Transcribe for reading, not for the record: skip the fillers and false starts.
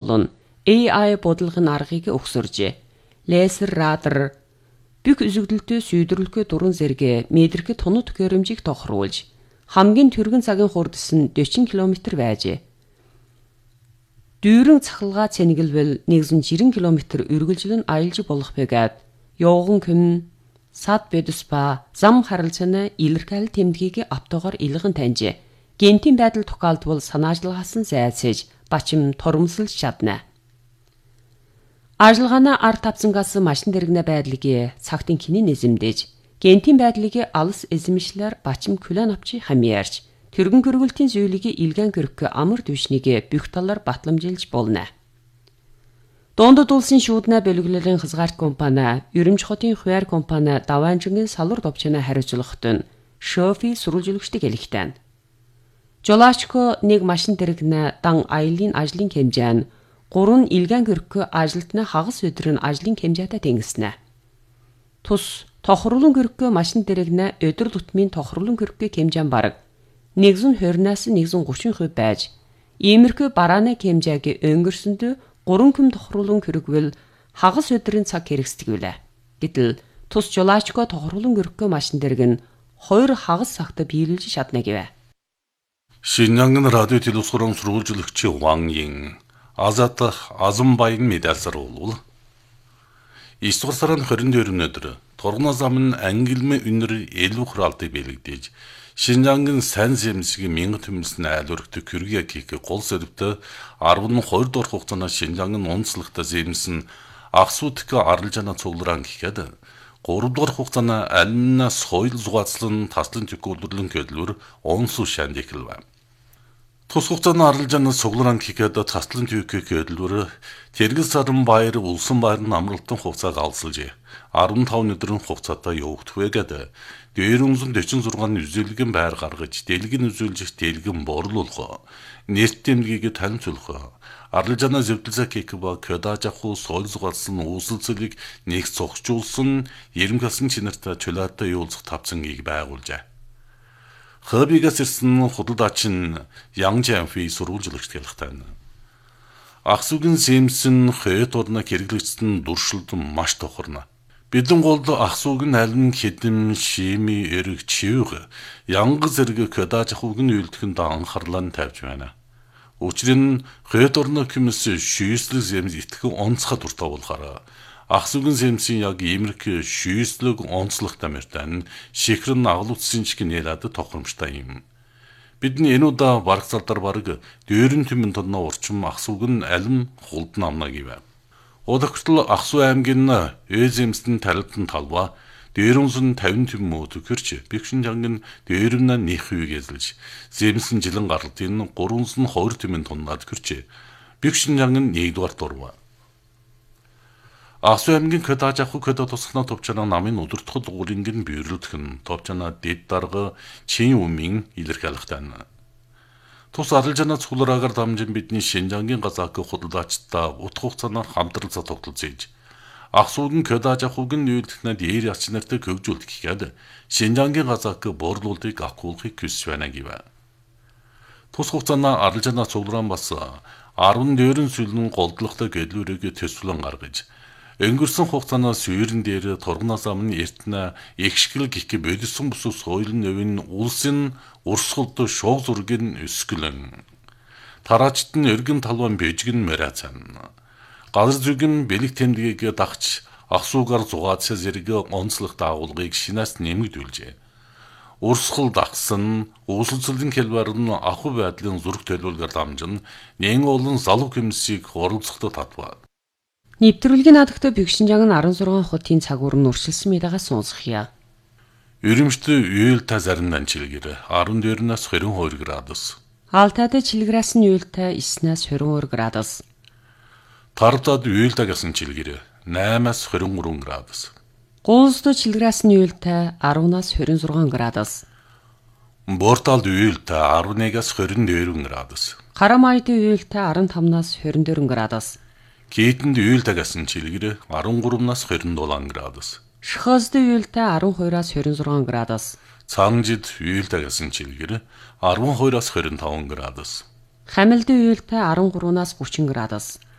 болон AI бодлогын аргыг өгсөржээ. Лазер, радар, бүх үзэгдэлтөө сүйдрүүлэхээ дуран зэрэг мэдрэхэд тунут төхөөрөмжийг тохируулж хамгийн түргэн цагийн хурдас нь 40 км байжээ. Дүүрэн цахилгаан цэнгэлвэл 190 км үргэлжлэн аялж болох байгаад явган күн сад бэдэспа зам харилцааны илэрхийлэл тэмдгийг автогоор илгэн таньжээ. Гэнтийн байдал тохиолдвол санаажлагаас нь зайлсхийж бачим торомсолж чадна. Ажиллагааны ард тавцангаас машин дэрэгнэ байдлыг цагтын киний нэзэмдэж, гэнтийн байдлыг алс эзэмшлэр бачим күлэн авчи хамьяарч, тэргэн гөргөлтийн зүйлийг илгэн гөрөх амар түвшнийг бүх талаар батламжилж болно. Дундад улсын шүүднэ бэлгэлэлийн хязгаарт компани, Ерөнхий хотын хуваар компани даваанжингийн салвар товчны хариуцлагт нь шофи сурвалжлагчдыг хэлэхтэн. Жолаачко нэг машин дэрэгнэ дан аялын ажлын хэмжээ нь 3 илгэн гөрөх ажилтны хагас өдрийн ажлын хэмжээтэй тэнгэснэ. Тус тохируулан гөрөх машин дэрэгнэ өдөр тутмын тохируулан гөрөх хэмжээ бараг 120-наас 130% байж, иймэрхүү барааны хэмжээг өнгөрсөнд 3 хүм тохируулан гөрөхвөл хагас өдрийн цаг хэрэгсдэг. Гэтэл тус жолаачко тохируулан гөрөх машин дэрэг нь 2 хагас цагт биелүүлж чадна гэв. Шинжянгын радио телевизорын сурвалжлагч Ван Yin Азат Азамбайг медалсаруулул. 9 дугаар сарын 22-ны өдөр Торгон замын ангилмын үнэр илүү хуралдыг бэлэгдээж Шинжянгын сайн зэмсгийн 1000 төмөлсөн айл өргөдөг Кюргиякийг гол сөрөвтө 12 дугаар хугацаанд Шинжянгын онцлогтой зэмсэн Ахсуудк арилжаана цугларан гэхэд 3 дугаар хугацаанд алиннаас соёл зугаацлан таслан төгөөрлөн көдлөр онсуу шанд ихэлвэ. Тус хугацаанд арилжаана цугларан гэхэд таслан төгөө көдлөр Тэргэл сарын баяр улсын баярын амралтын хугацааг алсалжээ. 15 өдрийн хугацаатай явагдахвэгээд дээр 46 үзүүлэгэн байр гаргаж, дэлгэн үзүүлжих дэлгэн борлуулах, нэрт тэмдгийг танилцуулах, арилжаана зөвлөсөк ба көдаажаху соёл зугаалсан үүсэлцэлийг нэг цогцжуулсан ерөнхийлсөн чинартай чөлөөтэй юулцах тавцангийг байгуулжээ. Хоббигээс ирсэн худалдаачин Yang Jianhui сурвалжлагч хэлэхтэй. Ахсуугийн Сэмсэн хойд орноо хэрэглэгдсэн дуршилд маш тохорно. Бидэн голд ахсуугийн алин хэдэм шими эрэг чивг янган зэрэг көдаажахугийн үйлдэхэнд анхаарлаа тавьж байна. Учир нь хойд орноо хүмүүс шүйслэг зэмс итгэн онцгой дуртай болохоор ахсуугийн Сэмсийн яг иймэрхүү шүйслэг онцлогтой мөртэн шихрэн аглуулсан чиг нэлээд тохиромжтой юм. Бидний энэ удаа барагцалдар бараг дээрэн түмэн тонноо урчим ахсууг нь алим хулдан амна гэв. Удагтл Ахсуу аймгийн Эзэмсдэн тарилтан талва дээрүнсэн 50 түмэн өтгөрч Бэкшинжангийн дээрэмнэ нэх үег эзэлж Зэмсэн жилэн гарлтын 320 түмэн тоннаад көрч Бэкшинжангийн 1-р дурва. Ахсуу аймгийн көдаажаху көда тусгана товчана намын өдөртгөл уулингийн бүйрэлдхэн товчана дэд дарга чин өмнө илэрхийлэхтэй. Тус арилжаана цуглараагаар дамжин бидний Шинжангийн газаак худалдаачтай утга хугацаанаар хамтралцаа тогтолцож Ахсуугийн көдаажахугийн үйлдэлтнээ дээр яч нартай хөгжүүлэх гэхэд Шинжангийн газаак борлуулалтыг авахыг хүсэж байна гэв. Тус хугацаанд арилжаана цуглараан бас 14 сүлэн голдлогтой гэдлүүрийг төсвөлн гаргаж өнгөрсөн хугацаанд сүйрэн дээр Торгон замын эртнэ ихшгэл гих бодсон бус соёлын өвн улсын урсгалд шог зургийн өсгөлэн тараачт нь эргэн талбан бэжгэн мэрацан газар зүгэн бэлэг тэмдгийг дагч ахсуугаар зугаацаа зэрэг онцлог даагуулгыг шинаас нэмэгдүүлжээ. Урсгал дагсан ууслцлын хэлбэр нь ахуй байдлын зураг төлөвлөгөөр дамжин нэн олон залуу хүмүүсийг оролцоход татваа. Нэвтрүүлгийн наадагт Бэкшинжанг нь 16 хотын цагуур нь өршилсөн мэдээгээ сонсхийа. Өрөмжт уйлтай заримдан чилгэр 14-наас 22 градус. Алтайд чилгэрээс нь уйлтай 9-наас 22 градус. Тардад уйлтай гэсэн чилгэр 8-аас 23 градус. Гуулсд чилгэрээс нь уйлтай 10-наас 26 градус. Борталд уйлтай 11-аас 22 градус. Карамайд уйлтай 15-наас 24 градус. Китэнд уйлтай гэсэн чилгэр 13-наас 27 градус. Шхозд уйлтай 12-аас 26 градус. Цангжид уйлтай гэсэн чилгэр 12-аас 25 градус. Хамилд уйлтай 13-наас 30 градус.